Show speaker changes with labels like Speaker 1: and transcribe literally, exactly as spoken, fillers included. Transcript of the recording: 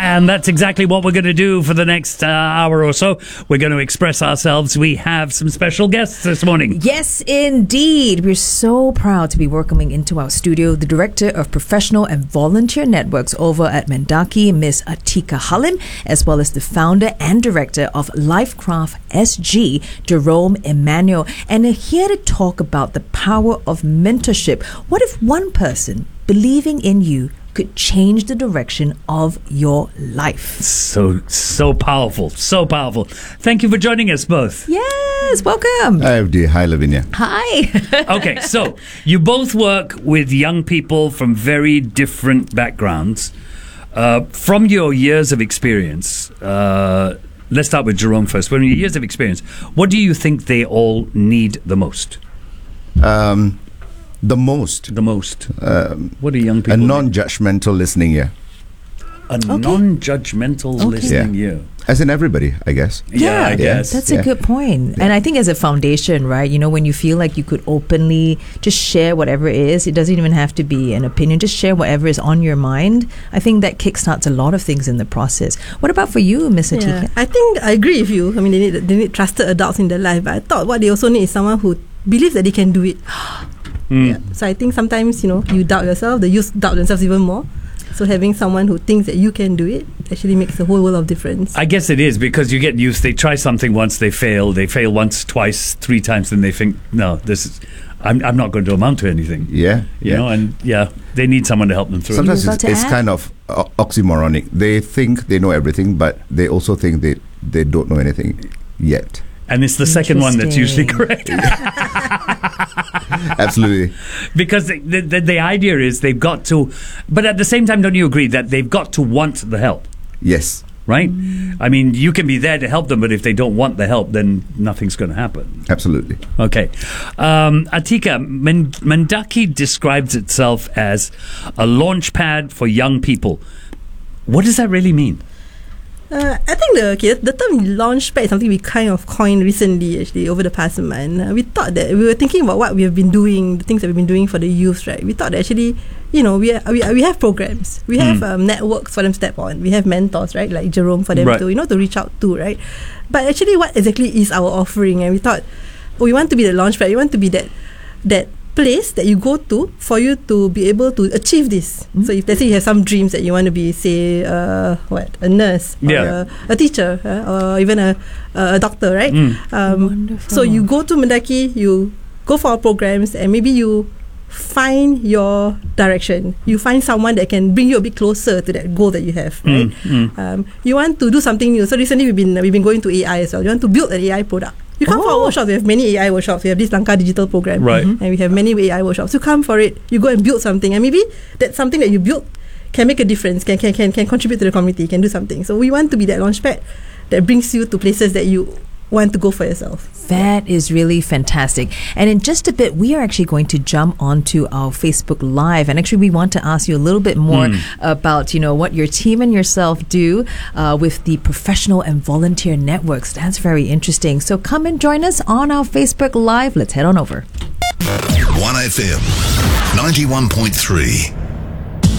Speaker 1: And that's exactly what we're going to do for the next uh, hour or so. We're going to express ourselves. We have some special guests this morning.
Speaker 2: Yes, indeed. We're so proud to be welcoming into our studio the Director of Professional and Volunteer Networks over at Mendaki, Miss Atika Halim, as well as the founder and director of Lifecraft S G, Jerome Emmanuel. And they're here to talk about the power of mentorship. What if one person believing in you could change the direction of your life?
Speaker 1: So, so powerful. So powerful. Thank you for joining us both.
Speaker 2: Yes, welcome.
Speaker 3: Hi, F D. Hi, Lavinia.
Speaker 2: Hi.
Speaker 1: Okay, so you both work with young people from very different backgrounds. Uh, from your years of experience, uh, let's start with Jerome first. From your years of experience, what do you think they all need the most?
Speaker 3: Um, the most.
Speaker 1: The most.
Speaker 3: Um,
Speaker 1: what do young people
Speaker 3: A
Speaker 1: need?
Speaker 3: non-judgmental listening ear.
Speaker 1: A
Speaker 2: Okay.
Speaker 1: non-judgmental
Speaker 2: Okay.
Speaker 1: listening
Speaker 3: Yeah.
Speaker 1: ear.
Speaker 3: As in everybody, I guess.
Speaker 1: Yeah, I guess.
Speaker 2: That's
Speaker 3: Yeah.
Speaker 2: a good point. And I think as a foundation, right, you know, when you feel like you could openly just share whatever it is, it doesn't even have to be an opinion, just share whatever is on your mind. I think that kickstarts a lot of things in the process. What about for you, Miss Atika?
Speaker 4: Yeah, I think I agree with you. I mean, they need, they need trusted adults in their life, but I thought what they also need is someone who believes that they can do it.
Speaker 1: Mm.
Speaker 4: Yeah. So I think sometimes, you know, you doubt yourself, the youth doubt themselves even more. So having someone who thinks that you can do it actually makes a whole world of difference.
Speaker 1: I guess it is, because you get used. They try something once, they fail. They fail once, twice, three times, then they think, no, this is, I'm, I'm not going to amount to anything.
Speaker 3: Yeah.
Speaker 1: You
Speaker 3: yeah.
Speaker 1: know, and yeah, they need someone to help them through.
Speaker 3: Sometimes
Speaker 2: You were
Speaker 3: it's,
Speaker 2: about to
Speaker 3: it's
Speaker 2: add?
Speaker 3: kind of o- oxymoronic. They think they know everything, but they also think they, they don't know anything yet.
Speaker 1: And it's the second one that's usually correct.
Speaker 3: Absolutely.
Speaker 1: Because the, the, the idea is they've got to, but at the same time, don't you agree that they've got to want the help,
Speaker 3: Yes.
Speaker 1: right? I mean, you can be there to help them, but if they don't want the help, then nothing's going to happen.
Speaker 3: Absolutely.
Speaker 1: Okay. Um, Atika, Men- Mendaki describes itself as a launch pad for young people. What does that really mean?
Speaker 4: Uh, I think the okay, the term launchpad is something we kind of coined recently, actually, over the past month. Uh, we thought that we were thinking about what we have been doing, the things that we've been doing for the youth, right? We thought that actually, you know, we are, we, are, we have programs, we have
Speaker 1: Mm.
Speaker 4: um, networks for them to step on, we have mentors, right, like Jerome for them
Speaker 1: Right.
Speaker 4: to, you know, to reach out to, right? But actually, what exactly is our offering? And we thought, oh, we want to be the launchpad, we want to be that that place that you go to for you to be able to achieve this.
Speaker 2: Mm.
Speaker 4: So if let's say you have some dreams that you want to be, say, uh, what, a nurse, or
Speaker 1: Yeah.
Speaker 4: a, a teacher, uh, or even a a doctor, right?
Speaker 1: Mm.
Speaker 4: Um,
Speaker 2: Wonderful.
Speaker 4: so you go to Mendaki, you go for our programs, and maybe you find your direction. You find someone that can bring you a bit closer to that goal that you have, right?
Speaker 1: Mm, mm.
Speaker 4: Um, you want to do something new. So recently we've been we've been going to A I as well. You want to build an A I product. You come for our
Speaker 2: Oh.
Speaker 4: workshops. We have many A I workshops. We have this Lanka Digital program,
Speaker 1: Right.
Speaker 4: and we have many A I workshops. You come for it. You go and build something, and maybe that something that you built can make a difference. Can can can can contribute to the community. Can do something. So we want to be that launchpad that brings you to places that you want to go for yourself.
Speaker 2: That is really fantastic. And in just a bit, we are actually going to jump onto our Facebook Live. And actually, we want to ask you a little bit more
Speaker 1: Mm.
Speaker 2: about, you know, what your team and yourself do uh, with the professional and volunteer networks. That's very interesting. So come and join us on our Facebook Live. Let's head on over.
Speaker 5: one F M ninety-one point three.